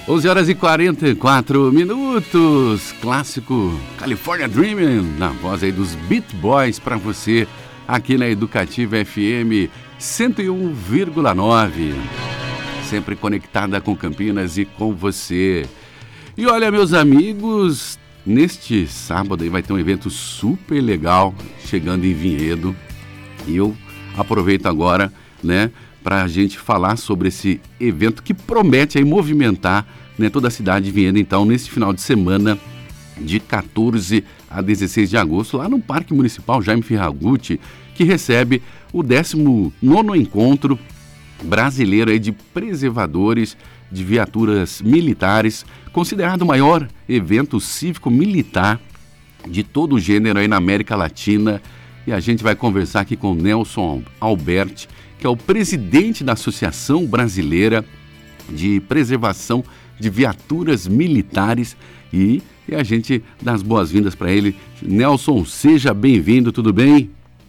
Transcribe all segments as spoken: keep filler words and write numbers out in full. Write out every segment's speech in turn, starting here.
onze horas e quarenta e quatro minutos, clássico California Dreaming, na voz aí dos Beat Boys para você, aqui na Educativa F M cento e um vírgula nove, sempre conectada com Campinas e com você. E olha, meus amigos, neste sábado aí vai ter um evento super legal chegando em Vinhedo, e eu aproveito agora, né, para a gente falar sobre esse evento que promete aí movimentar, né, toda a cidade de Vinhedo, então, nesse final de semana, de quatorze a dezesseis de agosto, lá no Parque Municipal Jaime Ferragutti, que recebe o décimo nono Encontro Brasileiro aí de Preservadores de Viaturas Militares, considerado o maior evento cívico-militar de todo o gênero aí na América Latina. E a gente vai conversar aqui com o Nelson Alberti, que é o presidente da Associação Brasileira de Preservação de Viaturas Militares, e, e a gente dá as boas-vindas para ele. Nelson, seja bem-vindo, tudo bem?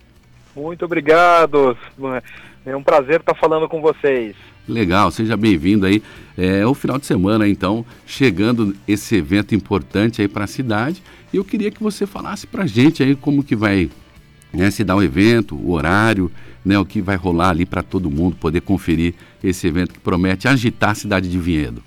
Muito obrigado, é um prazer estar falando com vocês. Legal, seja bem-vindo aí. É o final de semana, então, chegando esse evento importante aí para a cidade, e eu queria que você falasse para a gente aí como que vai, né, se dá o evento, o horário, né, o que vai rolar ali para todo mundo poder conferir esse evento que promete agitar a cidade de Vinhedo.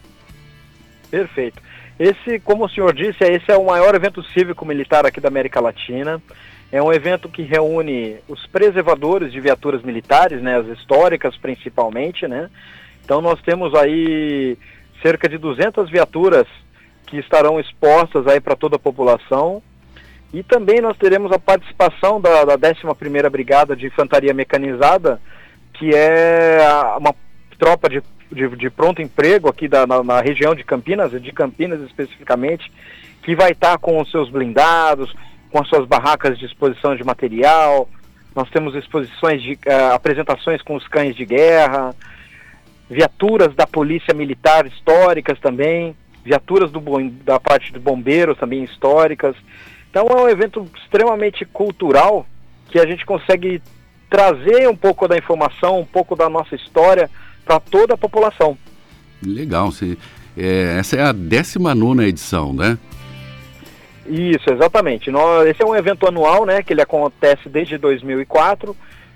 Perfeito. Esse, como o senhor disse, esse é o maior evento cívico-militar aqui da América Latina. É um evento que reúne os preservadores de viaturas militares, né, as históricas principalmente, né. Então nós temos aí cerca de duzentas viaturas que estarão expostas aí para toda a população. E também nós teremos a participação da, da décima primeira Brigada de Infantaria Mecanizada, que é uma tropa de, de, de pronto emprego aqui da, na, na região de Campinas, de Campinas especificamente, que vai estar com os seus blindados, com as suas barracas de exposição de material. Nós temos exposições de uh, apresentações com os cães de guerra, viaturas da Polícia Militar históricas também, viaturas do, da parte de bombeiros também históricas. Então é um evento extremamente cultural, que a gente consegue trazer um pouco da informação, um pouco da nossa história para toda a população. Legal, você, é, essa é a décima nona edição, né? Isso, exatamente. Nós, esse é um evento anual, né, que ele acontece desde dois mil e quatro,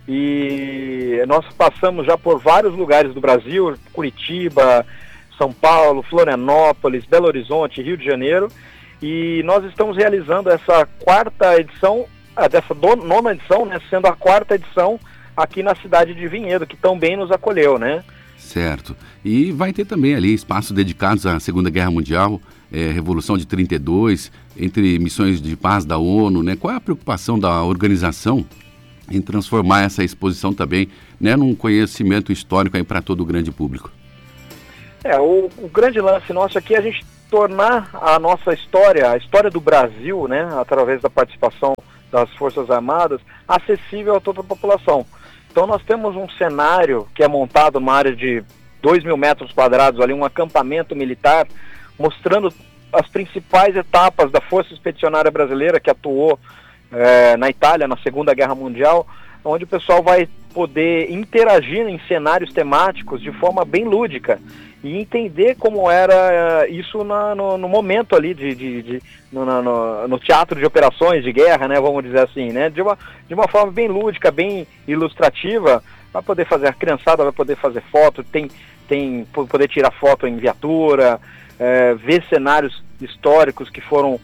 e nós passamos já por vários lugares do Brasil, Curitiba, São Paulo, Florianópolis, Belo Horizonte, Rio de Janeiro. E nós estamos realizando essa quarta edição, dessa nona edição, né, sendo a quarta edição aqui na cidade de Vinhedo, que tão bem nos acolheu, né? Certo. E vai ter também ali espaços dedicados à Segunda Guerra Mundial, é, Revolução de trinta e dois, entre missões de paz da ONU, né? Qual é a preocupação da organização em transformar essa exposição também, né, num conhecimento histórico aí para todo o grande público? É, o, o grande lance nosso aqui é a gente tornar a nossa história, a história do Brasil, né, através da participação das Forças Armadas, acessível a toda a população. Então nós temos um cenário que é montado numa área de dois mil metros quadrados, ali um acampamento militar, mostrando as principais etapas da Força Expedicionária Brasileira que atuou é, na Itália, na Segunda Guerra Mundial, onde o pessoal vai poder interagir em cenários temáticos de forma bem lúdica e entender como era uh, isso na, no, no momento ali de, de, de no, no, no teatro de operações de guerra, né, vamos dizer assim, né, de uma, de uma forma bem lúdica, bem ilustrativa. Vai poder fazer, a criançada vai poder fazer foto, tem, tem poder tirar foto em viatura, é, ver cenários históricos que foram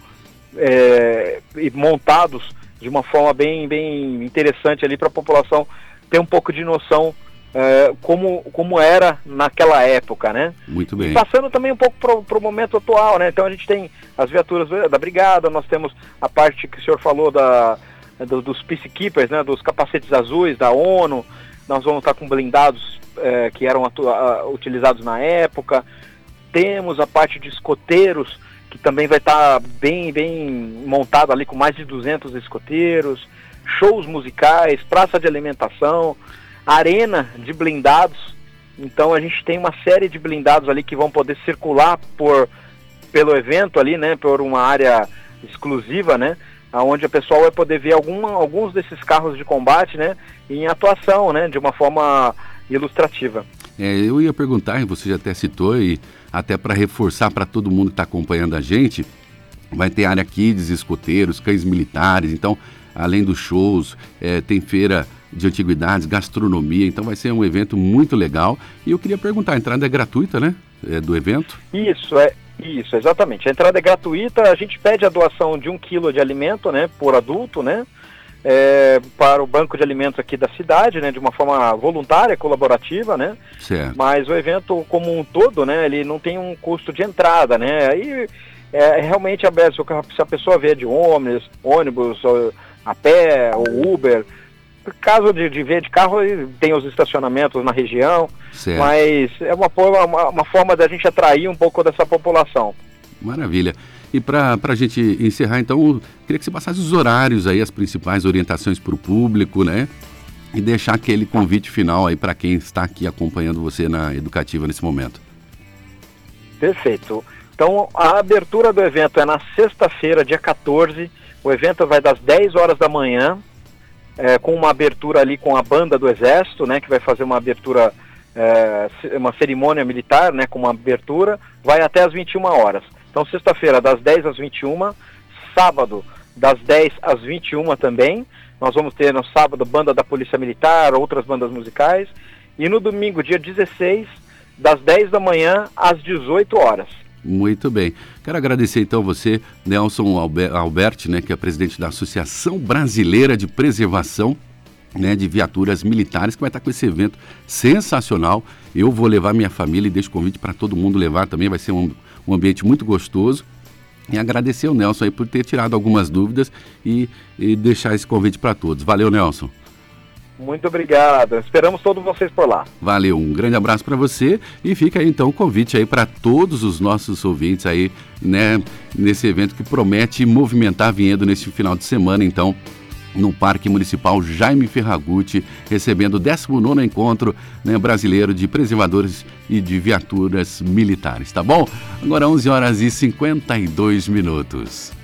é, montados de uma forma bem, bem interessante ali para a população ter um pouco de noção é, como, como era naquela época, né? Muito bem. E passando também um pouco para o momento atual, né? Então a gente tem as viaturas da Brigada, nós temos a parte que o senhor falou da, do, dos Peacekeepers, né? Dos capacetes azuis da ONU. Nós vamos estar com blindados é, que eram atu- a, utilizados na época. Temos a parte de escoteiros, que também vai estar bem, bem montado ali com mais de duzentos escoteiros, shows musicais, praça de alimentação, arena de blindados. Então a gente tem uma série de blindados ali que vão poder circular por, pelo evento ali, né, por uma área exclusiva, né, onde a pessoa vai poder ver alguma, alguns desses carros de combate, né, em atuação, né, de uma forma ilustrativa. É, eu ia perguntar, e você já até citou, e até para reforçar para todo mundo que está acompanhando a gente, vai ter área kids, escoteiros, cães militares, então, além dos shows, é, tem feira de antiguidades, gastronomia, então vai ser um evento muito legal. E eu queria perguntar, a entrada é gratuita, né, é, do evento? Isso, é, isso, exatamente. A entrada é gratuita, a gente pede a doação de um quilo de alimento, né, por adulto, né, É, para o banco de alimentos aqui da cidade, né, de uma forma voluntária, colaborativa, né, certo. Mas o evento como um todo, né, ele não tem um custo de entrada, né, aí é realmente aberto, se a pessoa vier de ônibus, ônibus, a pé, ou Uber, caso de, de ver de carro, tem os estacionamentos na região, certo. Mas é uma forma, uma, uma forma da gente atrair um pouco dessa população. Maravilha. E para a gente encerrar, então, queria que você passasse os horários aí, as principais orientações para o público, né? E deixar aquele convite final aí para quem está aqui acompanhando você na Educativa nesse momento. Perfeito. Então, a abertura do evento é na sexta-feira, dia quatorze. O evento vai das dez horas da manhã, é, com uma abertura ali com a banda do Exército, né? Que vai fazer uma abertura, é, uma cerimônia militar, né? Com uma abertura, vai até as vinte e uma horas. Então, sexta-feira, das dez às vinte e uma, sábado, das dez às vinte e uma também. Nós vamos ter no sábado banda da Polícia Militar, outras bandas musicais. E no domingo, dia dezesseis, das dez da manhã às dezoito horas. Muito bem. Quero agradecer então você, Nelson Alberti, né, que é presidente da Associação Brasileira de Preservação, né, de Viaturas Militares, que vai estar com esse evento sensacional. Eu vou levar minha família e deixo o convite para todo mundo levar também, vai ser um, um ambiente muito gostoso. E agradecer ao Nelson aí por ter tirado algumas dúvidas e, e deixar esse convite para todos. Valeu, Nelson. Muito obrigado. Esperamos todos vocês por lá. Valeu, um grande abraço para você e fica aí então o convite aí para todos os nossos ouvintes aí, né, nesse evento que promete movimentar Vinhedo nesse final de semana, então, no Parque Municipal Jaime Ferragutti, recebendo o décimo nono Encontro, né, Brasileiro de Preservadores e de Viaturas Militares, tá bom? Agora onze horas e cinquenta e dois minutos.